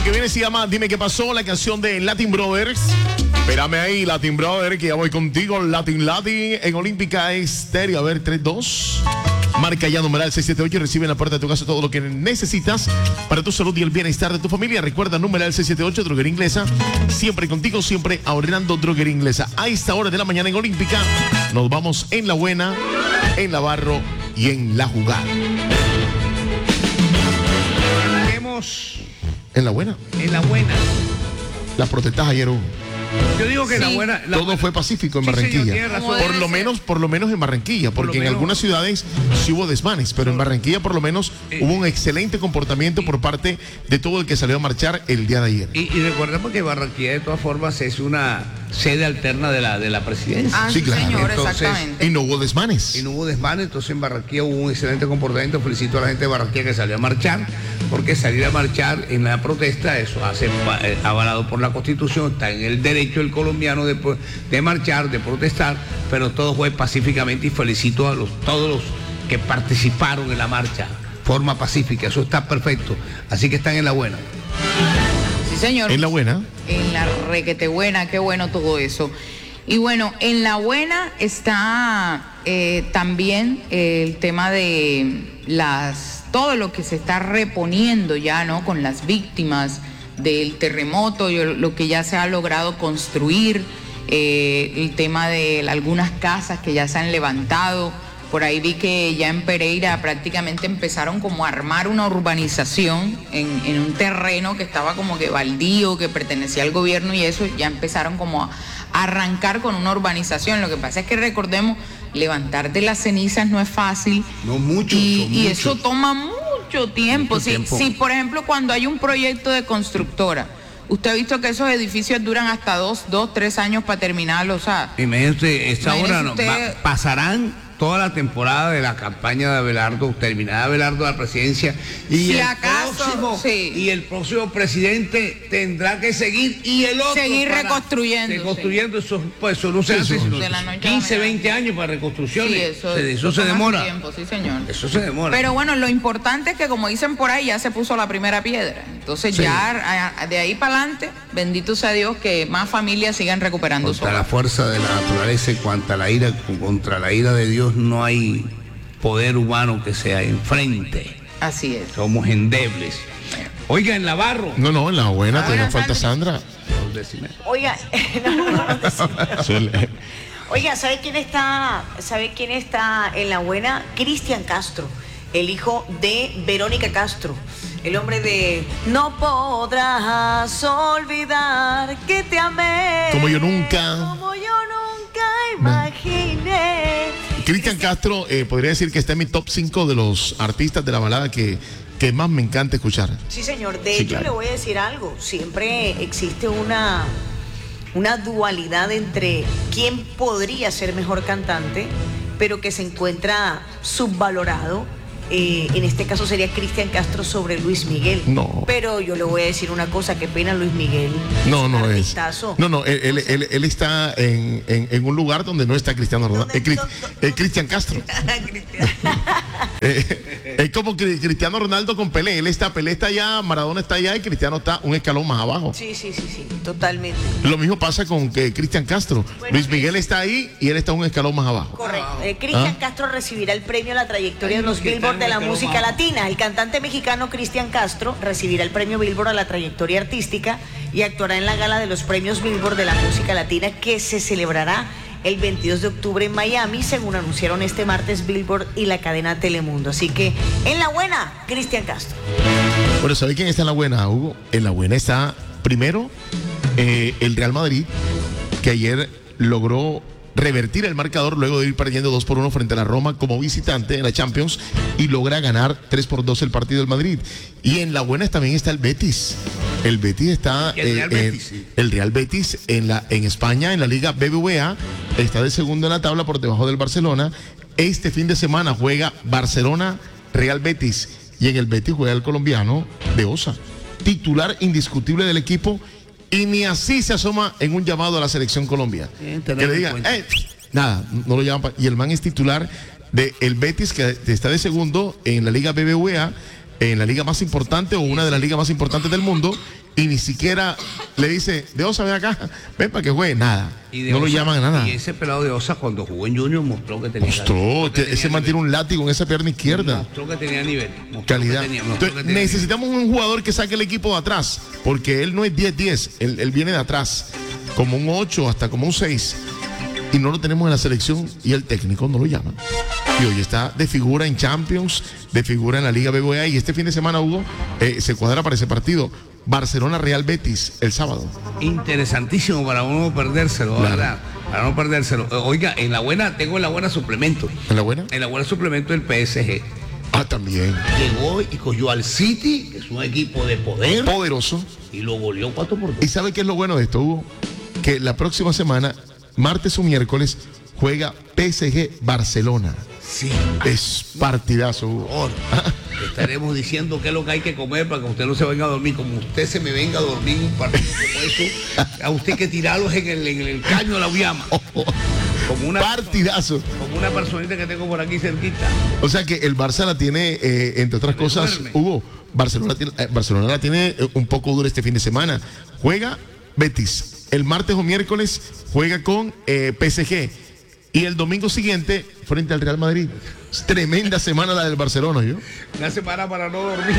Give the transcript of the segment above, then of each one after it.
que viene se llama Dime qué pasó, la canción de Latin Brothers. Espérame ahí, Latin Brothers, que ya voy contigo. Latin en Olímpica Estéreo. A ver, 3-2. Marca ya numeral 678 y recibe en la puerta de tu casa todo lo que necesitas para tu salud y el bienestar de tu familia. Recuerda, numeral 678, Droguería Inglesa. Siempre contigo, siempre ahorrando. Droguería Inglesa. A esta hora de la mañana en Olímpica nos vamos en la buena, en la barro y en la jugada. En la buena. En la buena. Las protestas ayer hubo. Yo digo que sí. Todo fue pacífico en Barranquilla. Señor, por lo menos en Barranquilla, porque en algunas ciudades sí hubo desmanes, pero en Barranquilla por lo menos hubo un excelente comportamiento por parte de todo el que salió a marchar el día de ayer. Y recordemos que Barranquilla de todas formas es una sede alterna de la presidencia. Sí, claro. Señor, entonces, exactamente. Y no hubo desmanes. Entonces en Barranquilla hubo un excelente comportamiento. Felicito a la gente de Barranquilla que salió a marchar, porque salir a marchar en la protesta, eso hace avalado por la Constitución, está en el derecho del colombiano de marchar, de protestar, pero todo fue pacíficamente y felicito a todos los que participaron en la marcha, forma pacífica, eso está perfecto, así que están en la buena. Sí, señor. En la buena. En la requete buena, qué bueno todo eso. Y bueno, en la buena está también el tema de todo lo que se está reponiendo ya, ¿no? Con las víctimas del terremoto, lo que ya se ha logrado construir, el tema de algunas casas que ya se han levantado. Por ahí vi que ya en Pereira prácticamente empezaron como a armar una urbanización en un terreno que estaba como que baldío, que pertenecía al gobierno, y eso ya empezaron como a arrancar con una urbanización. Lo que pasa es que recordemos, levantar de las cenizas no es fácil. No mucho. Y eso toma mucho tiempo. Si, por ejemplo, cuando hay un proyecto de constructora, usted ha visto que esos edificios duran hasta 2-3 años para terminarlo, o sea. Imagínate, esta hora usted... pasarán toda la temporada de la campaña de Abelardo, terminada Abelardo de la presidencia, y si el acaso, próximo, sí. Y el próximo presidente tendrá que seguir, y el otro seguir reconstruyendo. Eso, pues eso no se hace, sino 15, 20 años para reconstrucción. Sí, eso se demora. Tiempo, sí, señor. Eso se demora. Pero bueno, lo importante es que, como dicen por ahí, ya se puso la primera piedra. Entonces ya de ahí para adelante, bendito sea Dios, que más familias sigan recuperando su hogar. La fuerza de la naturaleza y contra la ira de Dios no hay poder humano que sea enfrente. Así es. Somos endebles. Oiga, en la barro. No, en la buena, te nos falta Sandra. Oiga, Oiga, ¿sabe quién está en la buena? Cristian Castro, el hijo de Verónica Castro. El hombre de No podrás olvidar que te amé. Como yo nunca imaginé. Cristian Castro, podría decir que está en mi top 5 de los artistas de la balada que más me encanta escuchar. Sí, señor. De hecho, claro, le voy a decir algo. Siempre existe una dualidad entre quién podría ser mejor cantante, pero que se encuentra subvalorado. En este caso sería Cristian Castro sobre Luis Miguel. No. Pero yo le voy a decir una cosa, qué pena Luis Miguel. No es. Él está en un lugar donde no está Cristiano Ronaldo. Cristian Castro. Es como Cristiano Ronaldo con Pelé. Pelé está allá, Maradona está allá y Cristiano está un escalón más abajo. Sí, totalmente. Lo mismo pasa con Cristian Castro. Bueno, Luis Miguel está ahí y él está un escalón más abajo. Correcto. Cristian Castro recibirá el premio a la trayectoria de los Billboard de la música latina. El cantante mexicano Cristian Castro recibirá el premio Billboard a la trayectoria artística y actuará en la gala de los premios Billboard de la música latina, que se celebrará el 22 de octubre en Miami, según anunciaron este martes Billboard y la cadena Telemundo. Así que en la buena, Cristian Castro. Bueno, ¿sabe quién está en la buena, Hugo? En la buena está primero el Real Madrid, que ayer logró revertir el marcador luego de ir perdiendo 2-1 frente a la Roma como visitante en la Champions, y logra ganar 3-2 el partido del Madrid. Y en la buena también está el Betis. El Betis está el Real Betis en España, en la Liga BBVA, está de segundo en la tabla por debajo del Barcelona. Este fin de semana juega Barcelona Real Betis, y en el Betis juega el colombiano de Osa, titular indiscutible del equipo, y ni así se asoma en un llamado a la selección Colombia. Que le digan, nada, no lo llaman. Y el man es titular del Betis, que está de segundo en la Liga BBVA, en la liga más importante o una de las ligas más importantes del mundo, y ni siquiera le dice, de Osa, ven acá, ven para que juegue, nada. No lo llaman a nada. Y ese pelado de Osa cuando jugó en Junior mostró que tenía ese mantiene un látigo en esa pierna izquierda. Mostró que tenía nivel. Calidad. Entonces, necesitamos un jugador que saque el equipo de atrás, porque él no es 10-10, él viene de atrás, como un 8 hasta como un 6. Y no lo tenemos en la selección y el técnico no lo llama. Y hoy está de figura en Champions, de figura en la Liga BBVA, y este fin de semana, Hugo, se cuadra para ese partido. Barcelona-Real Betis el sábado. Interesantísimo para uno perdérselo, claro. ¿Verdad? Para no perdérselo. Oiga, tengo en la buena suplemento. ¿En la buena? En la buena suplemento del PSG. También. Llegó y cogió al City, que es un equipo de poder. Poderoso. Y lo goleó 4-2. ¿Y sabe qué es lo bueno de esto, Hugo? Que la próxima semana, martes o miércoles, juega PSG Barcelona. Sí. Es partidazo, Hugo. Estaremos diciendo qué es lo que hay que comer para que usted no se venga a dormir. Como usted se me venga a dormir un partido como eso, a usted hay que tirarlos en el caño de la Uyama. Como una partidazo. Como una personita que tengo por aquí cerquita. O sea que el Barça la tiene, entre otras cosas, Hugo, Barcelona la tiene un poco dura este fin de semana. Juega Betis. El martes o miércoles juega con PSG. Y el domingo siguiente, frente al Real Madrid. Tremenda semana la del Barcelona, ¿yo? Una semana para no dormir.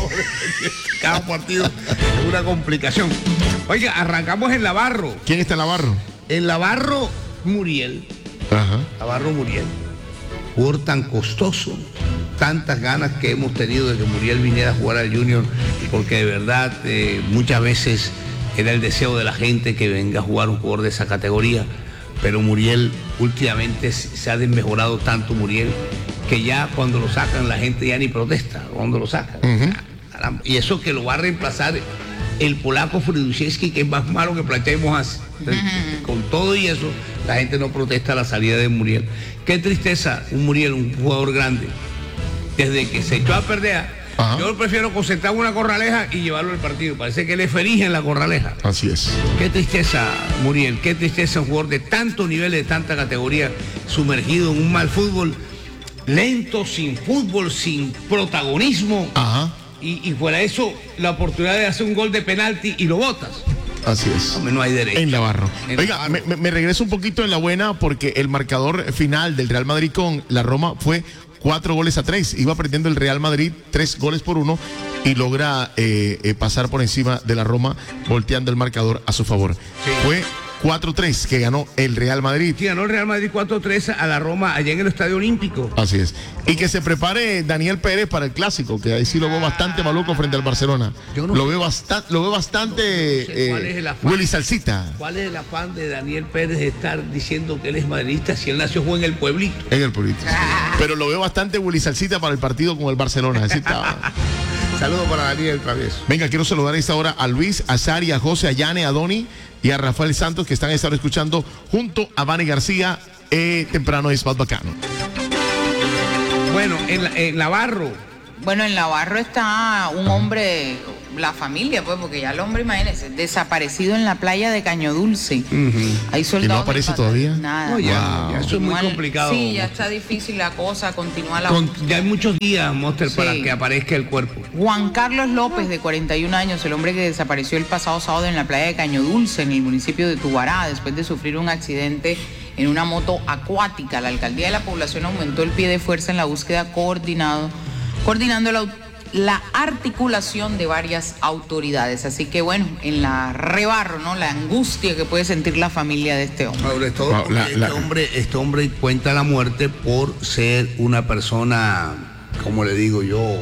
Cada partido es una complicación. Oiga, arrancamos en Navarro. ¿Quién está en Navarro? En Navarro, Muriel. Ajá. Navarro Muriel. Jugador tan costoso, tantas ganas que hemos tenido de que Muriel viniera a jugar al Junior, porque de verdad muchas veces era el deseo de la gente que venga a jugar un jugador de esa categoría. Pero Muriel últimamente se ha desmejorado tanto, Muriel, que ya cuando lo sacan la gente ya ni protesta cuando lo sacan. Uh-huh. Y eso que lo va a reemplazar el polaco Friduszewski, que es más malo que Planchemos hace. Con todo y eso, la gente no protesta la salida de Muriel. Qué tristeza, un Muriel, un jugador grande, desde que se echó a perder. Ajá. Yo prefiero concentrar una corraleja y llevarlo al partido. Parece que él es feliz en la corraleja. Así es. Qué tristeza, Muriel, qué tristeza un jugador de tanto nivel, de tanta categoría, sumergido en un mal fútbol, lento, sin fútbol, sin protagonismo. Ajá. Y fuera eso, la oportunidad de hacer un gol de penalti y lo botas. Así es. No hay derecho. En Navarro. Oiga, me regreso un poquito en la buena, porque el marcador final del Real Madrid con la Roma fue 4-3. Iba perdiendo el Real Madrid 3-1 y logra pasar por encima de la Roma, volteando el marcador a su favor. Sí. Fue 4-3 que ganó el Real Madrid. Sí, ganó el Real Madrid 4-3 a la Roma allá en el Estadio Olímpico. Así es. Y que se prepare Daniel Pérez para el clásico, que ahí sí lo veo bastante maluco frente al Barcelona. Lo veo bastante Willy Salsita. ¿Cuál es el afán de Daniel Pérez de estar diciendo que él es madridista si él nació jugó en el pueblito? En el pueblito. Sí. Pero lo veo bastante Willy Salsita para el partido con el Barcelona. Saludos para Daniel Travieso. Venga, quiero saludar a esta hora a Luis, a Sari, a José, a Yane, a Doni y a Rafael Santos, que están a esta hora escuchando junto a Vane García. Temprano es más bacano. Bueno, en Navarro. Bueno, en Navarro está un hombre, la familia, pues, porque ya el hombre, imagínense, desaparecido en la playa de Caño Dulce. Hay soldados. ¿Y no aparece todavía? Nada. No, ya eso es muy complicado. Sí, ya está difícil la cosa, continúa la ya hay muchos días, Monster, para que aparezca el cuerpo. Juan Carlos López, de 41 años, el hombre que desapareció el pasado sábado en la playa de Caño Dulce, en el municipio de Tubará, después de sufrir un accidente en una moto acuática. La alcaldía de la población aumentó el pie de fuerza en la búsqueda coordinando la articulación de varias autoridades. Así que bueno, en la rebarro, ¿no? La angustia que puede sentir la familia de este hombre. Sobre todo este hombre cuenta la muerte por ser una persona, como le digo yo,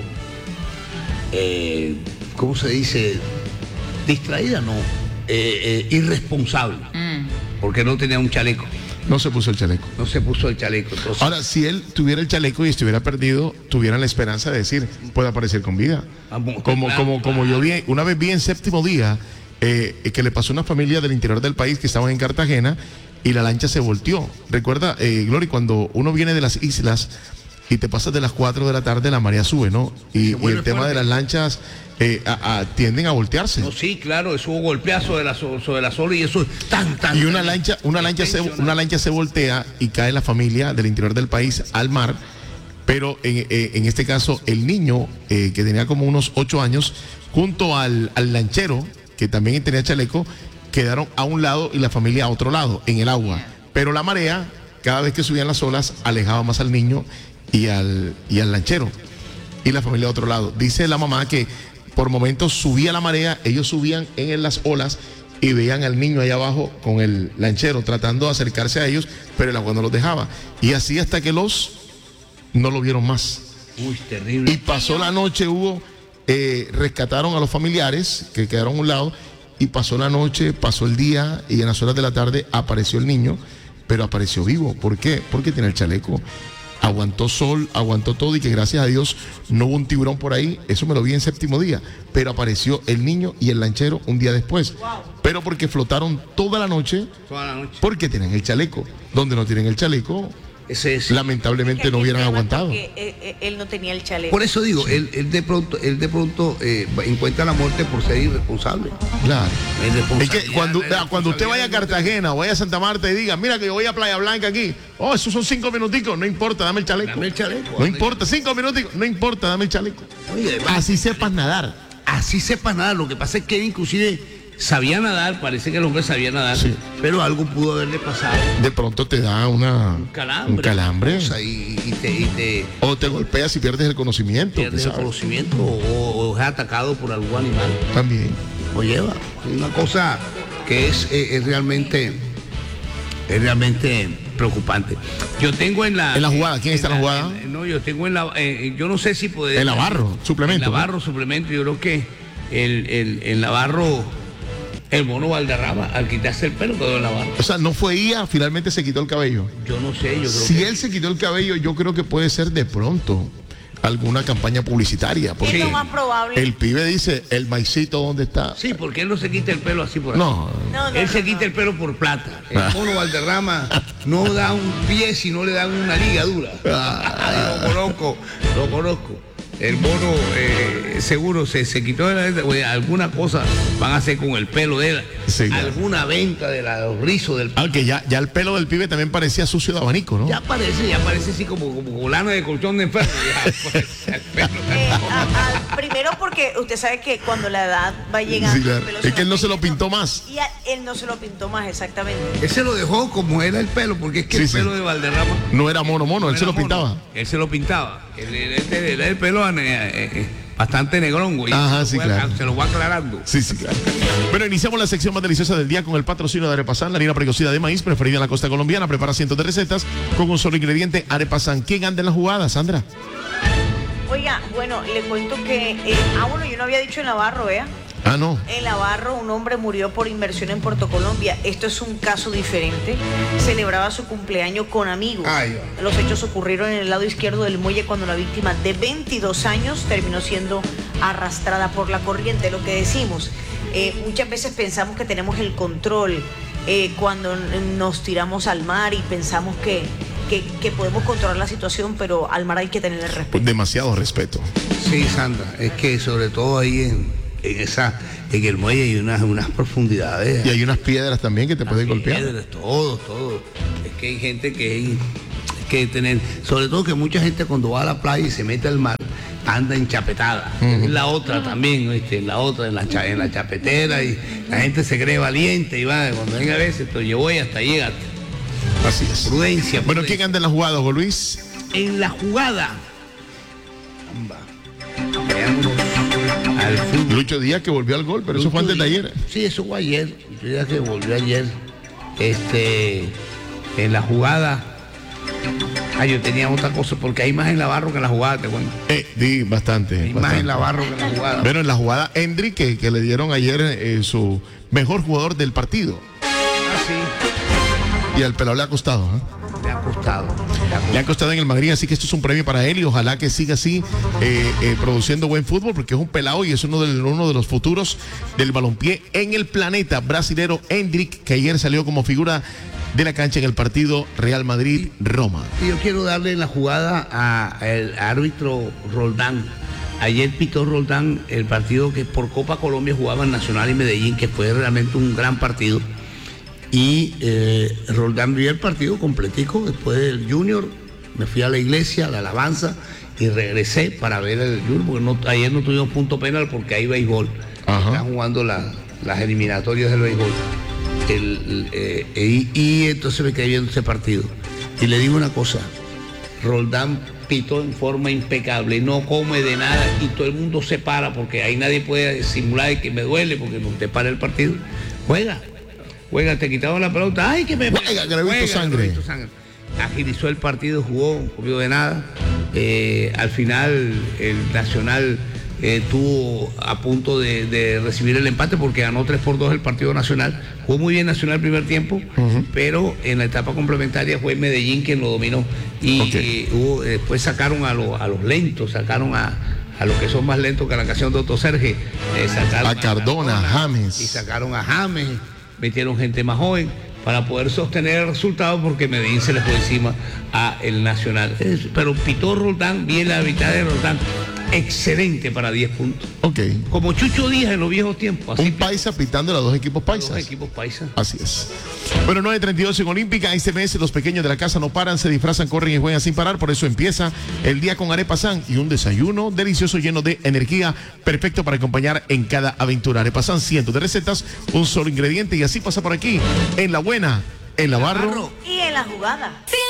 ¿cómo se dice? Distraída, no, irresponsable, porque no tenía un chaleco. No se puso el chaleco. No se puso el chaleco. Entonces... Ahora, si él tuviera el chaleco y estuviera perdido, tuvieran la esperanza de decir, puede aparecer con vida. Como yo vi, una vez vi en Séptimo Día, que le pasó a una familia del interior del país que estaban en Cartagena y la lancha se volteó. Recuerda, Glory, cuando uno viene de las islas y te pasas de las 4 de la tarde, la marea sube, ¿no? Y el tema de las lanchas tienden a voltearse. No, sí, claro, eso hubo golpeazo sobre la sola y eso es tan. Y una lancha se voltea y cae la familia del interior del país al mar. pero en este caso el niño que tenía como unos 8 años, junto al lanchero, que también tenía chaleco, quedaron a un lado y la familia a otro lado, en el agua. Pero la marea, cada vez que subían las olas, alejaba más al niño y al lanchero, y la familia a otro lado. Dice la mamá que por momentos subía la marea, ellos subían en las olas y veían al niño allá abajo con el lanchero tratando de acercarse a ellos, pero el agua no los dejaba. Y así hasta que no lo vieron más. Uy, terrible. Y pasó la noche, rescataron a los familiares que quedaron a un lado, y pasó la noche, pasó el día, y en las horas de la tarde apareció el niño, pero apareció vivo. ¿Por qué? Porque tiene el chaleco. Aguantó sol, aguantó todo, y que gracias a Dios no hubo un tiburón por ahí. Eso me lo vi en séptimo día. Pero apareció el niño y el lanchero un día después. Wow. Pero porque flotaron toda la noche, porque tienen el chaleco. Donde no tienen el chaleco, lamentablemente no hubieran aguantado. Porque él no tenía el chaleco. Por eso digo, él de pronto encuentra la muerte por ser irresponsable. Claro. Es que cuando usted vaya a Cartagena o vaya a Santa Marta y diga, mira que yo voy a Playa Blanca aquí, esos son 5 minuticos, no importa, dame el chaleco. Dame el chaleco. No importa, 5 minuticos, no importa, dame el chaleco. Oye, así sepas nadar. Así sepas nadar. Lo que pasa es que él inclusive sabía nadar, parece que el hombre sabía nadar, sí, pero algo pudo haberle pasado. De pronto te da un calambre. O te golpeas y pierdes el conocimiento. Pierdes el conocimiento o es atacado por algún animal. También. O lleva. Una cosa que es realmente preocupante. Yo tengo en la jugada, ¿quién está en la jugada? Yo tengo yo no sé si puede. El Navarro, suplemento. El Navarro, suplemento, yo creo que el Navarro, el mono Valderrama, al quitarse el pelo quedó el Navarro. O sea, no fue ella, finalmente se quitó el cabello. Yo no sé, yo creo si él se quitó el cabello, yo creo que puede ser de pronto alguna campaña publicitaria. Porque es lo más probable. El pibe dice, el maicito, ¿dónde está? Sí, porque él no se quita el pelo así por ahí. No. Él se quita el pelo por plata. El mono Valderrama no da un pie si no le dan una ligadura. Lo conozco. El mono seguro se quitó alguna cosa van a hacer con el pelo de él. Sí, alguna venta de los rizos del pelo. Aunque ya el pelo del pibe también parecía sucio de abanico, ¿no? Ya parece así como lana de colchón de enfermo. Primero porque usted sabe que cuando la edad va llegando, sí, claro, el pelo es que él no se lo pintó más. Y él no se lo pintó más, exactamente. Él se lo dejó como era el pelo, porque es que el pelo de Valderrama no era mono, él se lo pintaba. Él se lo pintaba. El pelo bastante negrón, güey. Ajá, sí, claro. Se lo va aclarando. Sí, claro. Bueno, iniciamos la sección más deliciosa del día con el patrocinio de Arepasan, la harina precocida de maíz preferida en la costa colombiana. Prepara cientos de recetas con un solo ingrediente, Arepasan. ¿Quién anda en la jugada, Sandra? Oiga, bueno, le cuento que... yo no había dicho en Navarro, ¿eh? Ah, no. En Navarro, un hombre murió por inmersión en Puerto Colombia. Esto es un caso diferente. Celebraba su cumpleaños con amigos. Los hechos ocurrieron en el lado izquierdo del muelle cuando la víctima de 22 años terminó siendo arrastrada por la corriente. Lo que decimos, muchas veces pensamos que tenemos el control cuando nos tiramos al mar y pensamos que podemos controlar la situación, pero al mar hay que tener el respeto. Demasiado respeto. Sí, Sandra, es que sobre todo ahí en el muelle hay unas profundidades. Y hay unas piedras también que te pueden golpear. Piedras, todo. Es que hay gente que hay que tener, sobre todo que mucha gente cuando va a la playa y se mete al mar, anda enchapetada. Es la otra también, ¿viste? En la chapetera, y la gente se cree valiente y va, cuando venga a veces, te llevo y hasta llega. Así es. Prudencia. Bueno, ¿quién anda en la jugada, Hugo Luis? En la jugada. Lucho Díaz, que volvió al gol, pero Lucho, eso fue antes de ayer. Sí, eso fue ayer. Lucho Díaz, que volvió ayer. En la jugada. Yo tenía otra cosa, porque hay más en Navarro que en la jugada, te cuento. Bastante. Hay más en Navarro que en la jugada. Bueno, en la jugada, Hendrik, que le dieron ayer su mejor jugador del partido. Sí. Y al pelado le ha costado, Le ha costado en el Madrid, así que esto es un premio para él y ojalá que siga así produciendo buen fútbol, porque es un pelado y es uno de los futuros del balompié en el planeta brasilero. Hendrik, que ayer salió como figura de la cancha en el partido Real Madrid-Roma. Y yo quiero darle la jugada al árbitro Roldán. Ayer pitó Roldán el partido que por Copa Colombia jugaban Nacional y Medellín, que fue realmente un gran partido. Y Roldán vio el partido completico después del Junior Me fui a la iglesia, a la alabanza, y regresé para ver el Junior, porque ayer no tuvimos punto penal porque hay béisbol. Están jugando las eliminatorias del béisbol. Y entonces me quedé viendo ese partido. Y le digo una cosa, Roldán pitó en forma impecable, no come de nada y todo el mundo se para porque ahí nadie puede simular que me duele porque no te para el partido. Juega, te quitaron la pelota, ay que me juega, que le he visto sangre. Agilizó el partido, jugó, no comió de nada. Al final el Nacional estuvo a punto de recibir el empate porque ganó 3-2 el partido Nacional. Jugó muy bien Nacional el primer tiempo, pero en la etapa complementaria fue Medellín quien lo dominó. Y después sacaron a los lentos, sacaron a los que son más lentos que la canción de Otto Serge. Sacaron a Cardona, a James. Y sacaron a James, metieron gente más joven para poder sostener el resultado porque Medellín se le fue encima a el Nacional. Pero pitó Roldán, bien la mitad de Roldán. Excelente para 10 puntos. Como Chucho Díaz en los viejos tiempos. Un paisa pitando a los dos equipos paisas. Dos equipos paisas. Así es. Bueno, 9:32 en Olímpica. Este mes los pequeños de la casa no paran, se disfrazan, corren y juegan sin parar. Por eso empieza el día con Arepa San y un desayuno delicioso lleno de energía, perfecto para acompañar en cada aventura. Arepa San, cientos de recetas, un solo ingrediente y así pasa por aquí. En la buena, en la barro y en la jugada.